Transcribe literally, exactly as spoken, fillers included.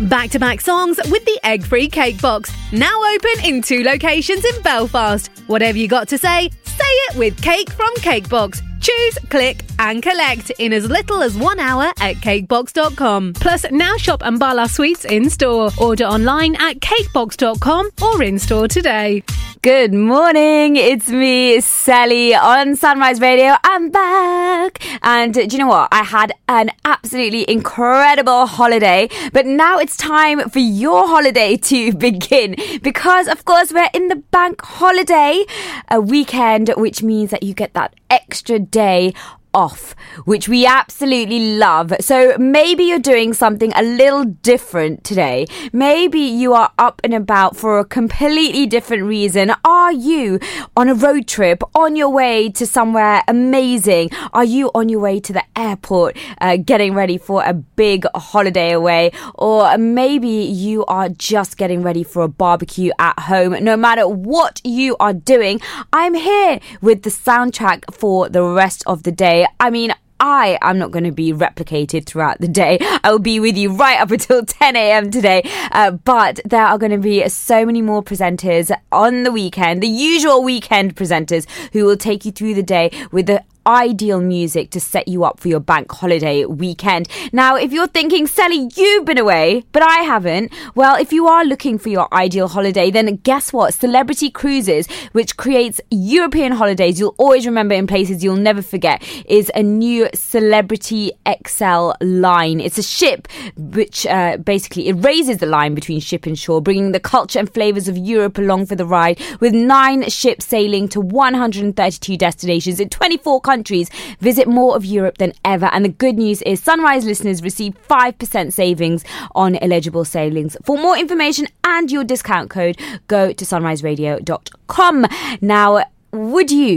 Back-to-back songs with the egg-free Cake Box. Now open in two locations in Belfast. Whatever you got to say, say it with Cake from Cake Box. Choose, click and collect in as little as one hour at cakebox dot com. Plus, now shop Ambala Sweets in-store. Order online at cakebox dot com or in-store today. Good morning, it's me, Sally, on Sunrise Radio. I'm back. And do you know what? I had an absolutely incredible holiday, but now it's time for your holiday to begin because, of course, we're in the bank holiday a weekend, which means that you get that extra day off, which we absolutely love. So maybe you're doing something a little different today. Maybe you are up and about for a completely different reason. Are you on a road trip on your way to somewhere amazing? Are you on your way to the airport uh, getting ready for a big holiday away? Or maybe you are just getting ready for a barbecue at home. No matter what you are doing, I'm here with the soundtrack for the rest of the day. I mean, I am not going to be replicated throughout the day. I will be with you right up until ten a.m. today. Uh, but there are going to be so many more presenters on the weekend, the usual weekend presenters who will take you through the day with the ideal music to set you up for your bank holiday weekend. Now, if you're thinking, Sally, you've been away, but I haven't. Well, if you are looking for your ideal holiday, then guess what? Celebrity Cruises, which creates European holidays you'll always remember in places you'll never forget, is a new Celebrity X L line. It's a ship which uh, basically it raises the line between ship and shore, bringing the culture and flavours of Europe along for the ride, with nine ships sailing to one hundred thirty-two destinations in twenty-four countries. countries. Visit more of Europe than ever. And the good news is Sunrise listeners receive five percent savings on eligible sailings. For more information and your discount code, go to sunrise radio dot com. Now, would you